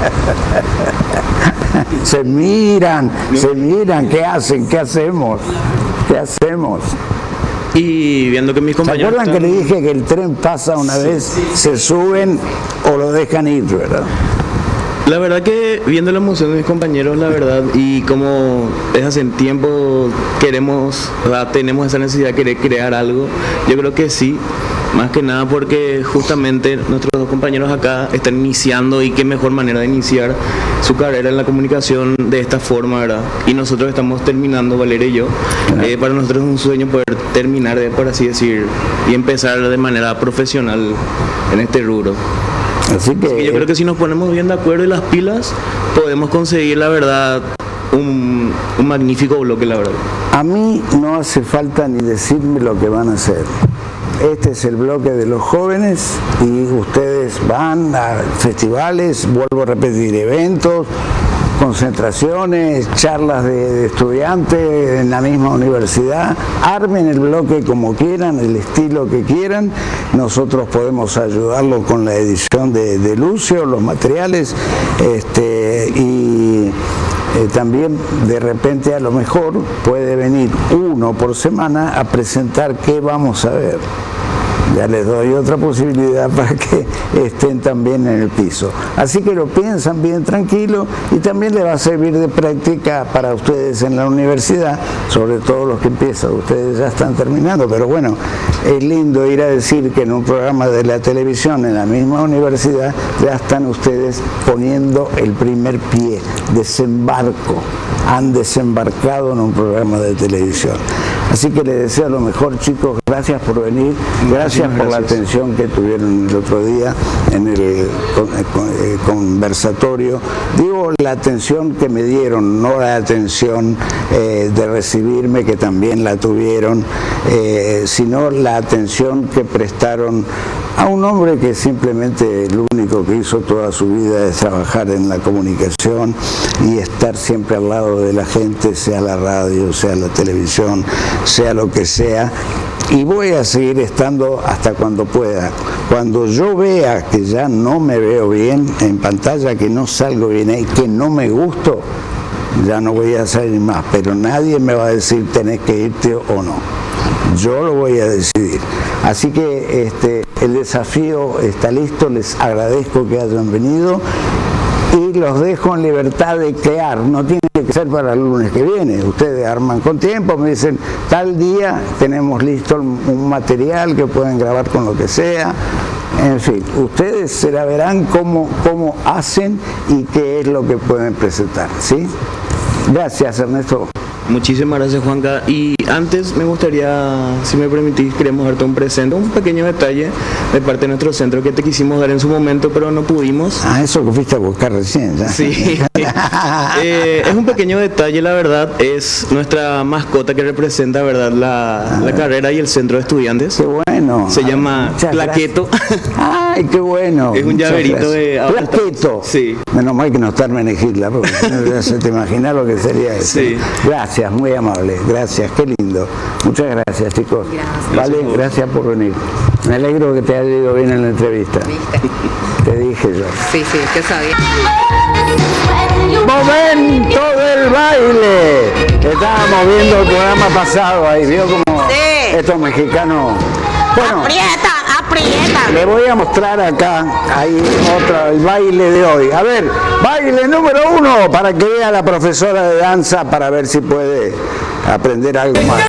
Se miran, ¿qué hacen? ¿Qué hacemos? ¿Qué hacemos? Y viendo que mis ¿Se compañeros... acuerdan que le dije que el tren pasa una vez, se suben o lo dejan ir, verdad? La verdad que viendo la emoción de mis compañeros, la verdad, y como desde hace tiempo tenemos esa necesidad de querer crear algo, yo creo que sí, más que nada porque justamente nuestros dos compañeros acá están iniciando, y qué mejor manera de iniciar su carrera en la comunicación de esta forma, ¿verdad? Y nosotros estamos terminando, Valeria y yo. Para nosotros es un sueño poder terminar, por así decir, y empezar de manera profesional en este rubro. Así que yo creo que si nos ponemos bien de acuerdo y las pilas, podemos conseguir, la verdad, un magnífico bloque, la verdad. a mí no hace falta ni decirme lo que van a hacer. Este es el bloque de los jóvenes y ustedes van a festivales, vuelvo a repetir, eventos, concentraciones, charlas de estudiantes en la misma universidad. Armen el bloque como quieran, el estilo que quieran. Nosotros podemos ayudarlo con la edición de Lucio, los materiales, también de repente a lo mejor puede venir uno por semana a presentar qué vamos a ver. Ya les doy otra posibilidad para que estén también en el piso. Así que lo piensan bien tranquilo y también les va a servir de práctica para ustedes en la universidad, sobre todo los que empiezan. Ustedes ya están terminando, pero bueno, es lindo ir a decir que en un programa de la televisión en la misma universidad ya están ustedes poniendo el primer pie, desembarco. Han desembarcado en un programa de televisión. Así que les deseo lo mejor, chicos. Gracias por venir. Gracias por la atención que tuvieron el otro día en el conversatorio. Digo la atención que me dieron, no la atención de recibirme, que también la tuvieron, sino la atención que prestaron a un hombre que simplemente lo único que hizo toda su vida es trabajar en la comunicación y estar siempre al lado de la gente, sea la radio, sea la televisión, sea lo que sea. Y voy a seguir estando hasta cuando pueda. Cuando yo vea que ya no me veo bien en pantalla, que no salgo bien ahí, que no me gusto, ya no voy a salir más. Pero nadie me va a decir tenés que irte o no. Yo lo voy a decidir. Así que el desafío está listo. Les agradezco que hayan venido y los dejo en libertad de crear. No tiene que ser para el lunes que viene. Ustedes arman con tiempo, me dicen tal día tenemos listo un material que pueden grabar con lo que sea. En fin, ustedes se la verán cómo hacen y qué es lo que pueden presentar, ¿sí? Gracias, Ernesto. Muchísimas gracias, Juanca. Y antes me gustaría, si me permitís, queremos darte un presente, un pequeño detalle de parte de nuestro centro que te quisimos dar en su momento, pero no pudimos. Ah, eso que fuiste a buscar recién, ¿ya? Sí. Es un pequeño detalle, la verdad, es nuestra mascota que representa, ¿verdad?, la carrera y el centro de estudiantes. Qué bueno. Se llama Plaqueto. Ay, qué bueno. Es un llaverito de... Plaqueto. Sí. Menos mal que no está Hermenegilda, porque no se te imagina lo que sería eso. Sí. Gracias, muy amable. Gracias, qué lindo. Muchas gracias, chicos. Gracias. Vale, gracias por venir. Me alegro que te haya ido bien en la entrevista. ¿Viste? Te dije yo. Sí, yo sabía. momento del baile. Estábamos viendo el programa pasado ahí, vio como Sí. estos mexicanos. Bueno, Aprieta. le voy a mostrar acá, ahí el baile de hoy. A ver, baile número 1 para que vea la profesora de danza para ver si puede aprender algo más.